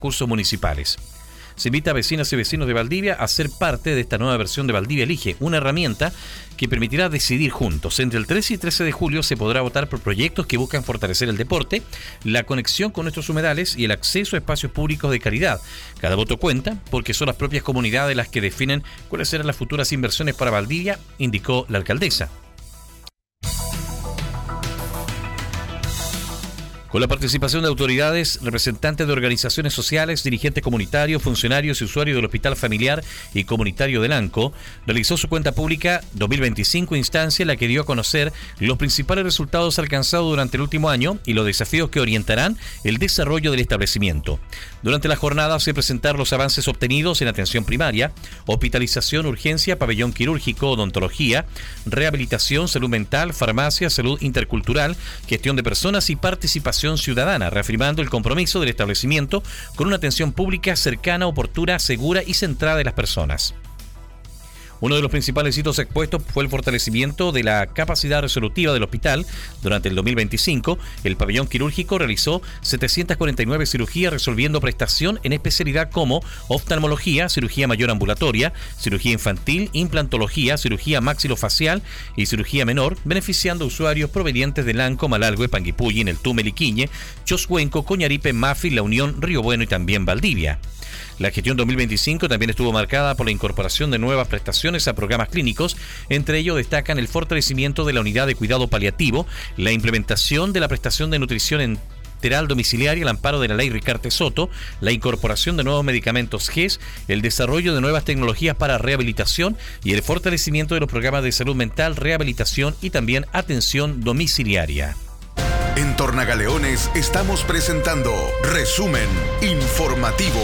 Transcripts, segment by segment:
recursos municipales. Se invita a vecinas y vecinos de Valdivia a ser parte de esta nueva versión de Valdivia Elige, una herramienta que permitirá decidir juntos. Entre el 13 y 13 de julio se podrá votar por proyectos que buscan fortalecer el deporte, la conexión con nuestros humedales y el acceso a espacios públicos de calidad. Cada voto cuenta porque son las propias comunidades las que definen cuáles serán las futuras inversiones para Valdivia, indicó la alcaldesa. Con la participación de autoridades, representantes de organizaciones sociales, dirigentes comunitarios, funcionarios y usuarios del Hospital Familiar y Comunitario de Lanco, realizó su cuenta pública 2025, instancia en la que dio a conocer los principales resultados alcanzados durante el último año y los desafíos que orientarán el desarrollo del establecimiento. Durante la jornada se presentaron los avances obtenidos en atención primaria, hospitalización, urgencia, pabellón quirúrgico, odontología, rehabilitación, salud mental, farmacia, salud intercultural, gestión de personas y participación ciudadana, reafirmando el compromiso del establecimiento con una atención pública cercana, oportuna, segura y centrada en las personas. Uno de los principales hitos expuestos fue el fortalecimiento de la capacidad resolutiva del hospital. Durante el 2025, el pabellón quirúrgico realizó 749 cirugías, resolviendo prestación en especialidad como oftalmología, cirugía mayor ambulatoria, cirugía infantil, implantología, cirugía maxilofacial y cirugía menor, beneficiando a usuarios provenientes de Lanco, Malalgüe, Panguipulli, Neltume, Liquiñe, Choscuenco, Coñaripe, Mafi, La Unión, Río Bueno y también Valdivia. La gestión 2025 también estuvo marcada por la incorporación de nuevas prestaciones a programas clínicos. Entre ellos destacan el fortalecimiento de la unidad de cuidado paliativo, la implementación de la prestación de nutrición enteral domiciliaria al amparo de la ley Ricarte Soto, la incorporación de nuevos medicamentos GES, el desarrollo de nuevas tecnologías para rehabilitación y el fortalecimiento de los programas de salud mental, rehabilitación y también atención domiciliaria. En Tornagaleones estamos presentando Resumen Informativo.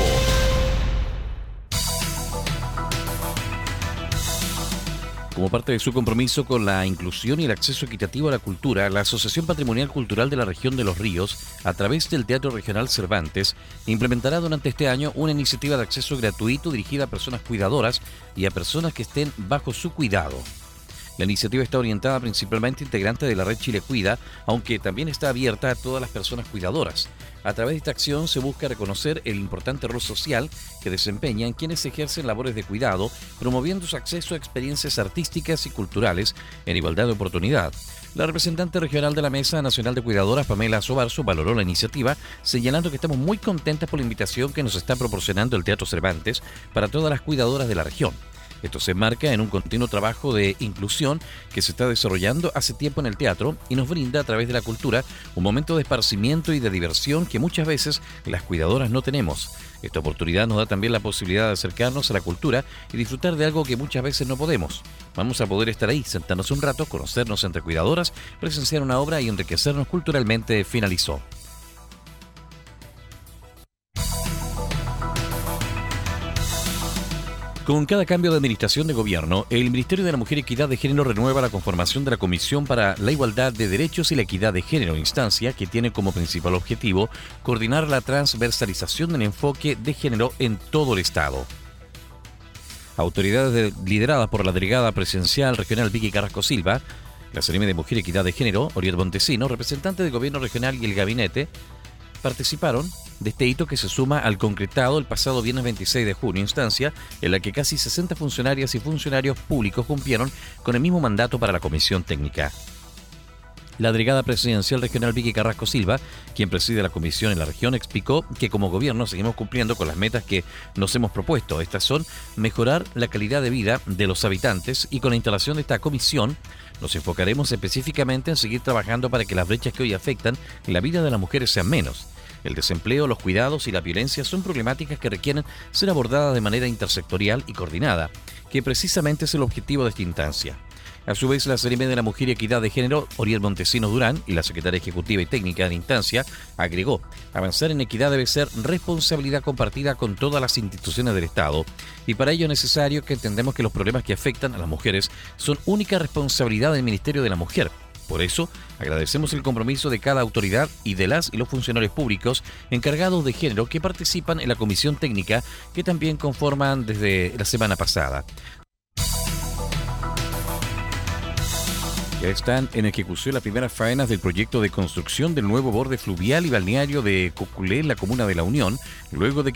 Como parte de su compromiso con la inclusión y el acceso equitativo a la cultura, la Asociación Patrimonial Cultural de la Región de los Ríos, a través del Teatro Regional Cervantes, implementará durante este año una iniciativa de acceso gratuito dirigida a personas cuidadoras y a personas que estén bajo su cuidado. La iniciativa está orientada principalmente a integrantes de la red Chile Cuida, aunque también está abierta a todas las personas cuidadoras. A través de esta acción se busca reconocer el importante rol social que desempeñan quienes ejercen labores de cuidado, promoviendo su acceso a experiencias artísticas y culturales en igualdad de oportunidad. La representante regional de la Mesa Nacional de Cuidadoras, Pamela Sobarzo, valoró la iniciativa, señalando que estamos muy contentas por la invitación que nos está proporcionando el Teatro Cervantes para todas las cuidadoras de la región. Esto se enmarca en un continuo trabajo de inclusión que se está desarrollando hace tiempo en el teatro y nos brinda a través de la cultura un momento de esparcimiento y de diversión que muchas veces las cuidadoras no tenemos. Esta oportunidad nos da también la posibilidad de acercarnos a la cultura y disfrutar de algo que muchas veces no podemos. Vamos a poder estar ahí, sentarnos un rato, conocernos entre cuidadoras, presenciar una obra y enriquecernos culturalmente, finalizó. Con cada cambio de administración de gobierno, el Ministerio de la Mujer y Equidad de Género renueva la conformación de la Comisión para la Igualdad de Derechos y la Equidad de Género, instancia que tiene como principal objetivo coordinar la transversalización del enfoque de género en todo el Estado. Autoridades lideradas por la delegada presidencial regional Vicky Carrasco Silva, la CNM de Mujer y Equidad de Género, Oriol Montesino, representante del Gobierno Regional y el Gabinete, participaron de este hito que se suma al concretado el pasado viernes 26 de junio, instancia en la que casi 60 funcionarias y funcionarios públicos cumplieron con el mismo mandato para la comisión técnica. La delegada presidencial regional Vicky Carrasco Silva, quien preside la comisión en la región, explicó que como gobierno seguimos cumpliendo con las metas que nos hemos propuesto. Estas son mejorar la calidad de vida de los habitantes y con la instalación de esta comisión nos enfocaremos específicamente en seguir trabajando para que las brechas que hoy afectan la vida de las mujeres sean menos. El desempleo, los cuidados y la violencia son problemáticas que requieren ser abordadas de manera intersectorial y coordinada, que precisamente es el objetivo de esta instancia. A su vez, la CNM de la Mujer y Equidad de Género, Oriol Montesino Durán, y la secretaria ejecutiva y técnica de la instancia, agregó: avanzar en equidad debe ser responsabilidad compartida con todas las instituciones del Estado, y para ello es necesario que entendamos que los problemas que afectan a las mujeres son única responsabilidad del Ministerio de la Mujer. Por eso, agradecemos el compromiso de cada autoridad y de las y los funcionarios públicos encargados de género que participan en la comisión técnica que también conforman desde la semana pasada. Ya están en ejecución las primeras faenas del proyecto de construcción del nuevo borde fluvial y balneario de Coculé, en la comuna de La Unión, luego de